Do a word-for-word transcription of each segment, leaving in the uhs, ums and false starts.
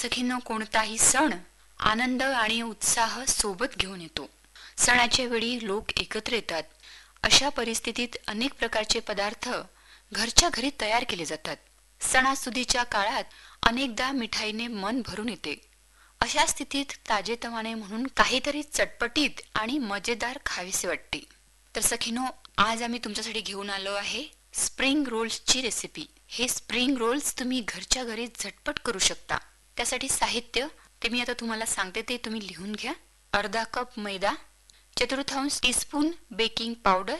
सखींनो, कोणताही सण आनंद आणि उत्साह सोबत घेऊन येतो. सणाच्या वेळी लोक एकत्र येतात. अशा परिस्थितीत अनेक प्रकारचे पदार्थ घरच्या घरी तयार केले जातात. सणासुदीच्या काळात अनेकदा मिठाईने मन भरून येते. अशा स्थितीत ताजेतवाने म्हणून काहीतरी चटपटीत आणि मजेदार खावीसे वाटते. तर सखींनो, आज आम्ही तुमच्यासाठी घेऊन आलो आहे स्प्रिंग रोल्सची रेसिपी. हे स्प्रिंग रोल्स तुम्ही घरच्या घरी झटपट करू शकता. त्यासाठी साहित्य ते मी आता तुम्हाला सांगते, ते तुम्ही लिहून घ्या. अर्धा कप मैदा, चतुर्थांश टीस्पून बेकिंग पावडर,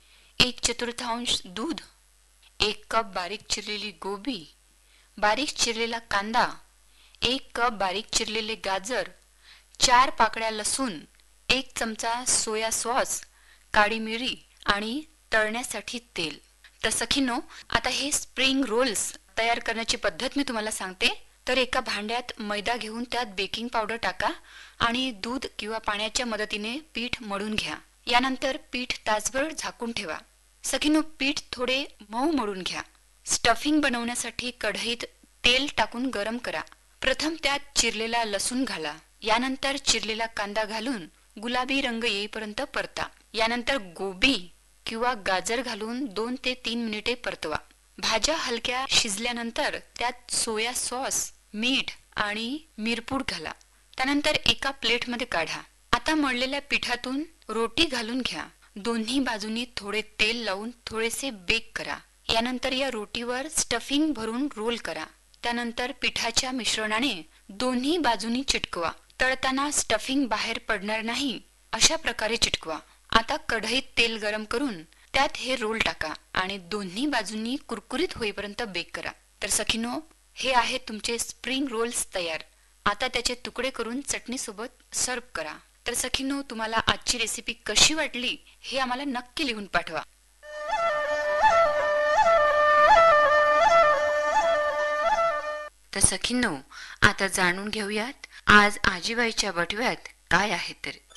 एक चतुर्थांश दूध, एक कप बारीक चिरलेली गोबी, बारीक चिरलेला कांदा, एक कप बारीक चिरलेले गाजर, चार पाकळ्या लसूण, एक चमचा सोया सॉस, काळी मिरी आणि तळण्यासाठी तेल. तर सखींनो, आता हे स्प्रिंग रोल्स तयार करण्याची पद्धत मी तुम्हाला सांगते. तर एका भांड्यात मैदा घेऊन त्यात बेकिंग पावडर टाका आणि दूध किंवा पाण्याच्या मदतीने पीठ मळून घ्या. यानंतर पीठ तासभर झाकून ठेवा. सखींनो, पीठ थोडे मऊ मळून घ्या. स्टफिंग बनवण्यासाठी कढईत तेल टाकून गरम करा. प्रथम त्यात चिरलेला लसूण घाला. यानंतर चिरलेला कांदा घालून गुलाबी रंग येईपर्यंत परता. यानंतर गोबी किंवा गाजर घालून दोन ते तीन मिनिटे परतवा. भाज्या हलक्या शिजल्यानंतर त्यात सोया सॉस, मीठ आणि मिरपूड घाला. त्यानंतर एका प्लेटमध्ये काढा. आता मळलेल्या पिठातून रोटी घालून घ्या. दोन्ही बाजूनी थोडे तेल लावून थोडेसे बेक करा. यानंतर या रोटीवर स्टफिंग भरून रोल करा. त्यानंतर पिठाच्या मिश्रणाने दोन्ही बाजूनी चिटकवा. तळताना स्टफिंग बाहेर पडणार नाही अशा प्रकारे चिटकवा. आता कढईत तेल गरम करून त्यात हे रोल टाका आणि दोन्ही बाजूंनी कुरकुरीत होईपर्यंत बेक करा. तर सखींनो, हे आहेत तुमचे स्प्रिंग रोल्स तयार. आता त्याचे तुकडे करून चटणी सोबत सर्व करा. तर सखींनो, तुम्हाला आजची रेसिपी कशी वाटली हे आम्हाला नक्की लिहून पाठवा. तर सखींनो, आता जाणून घेऊयात आज आजीबाईच्या बटव्यात काय आहे. तर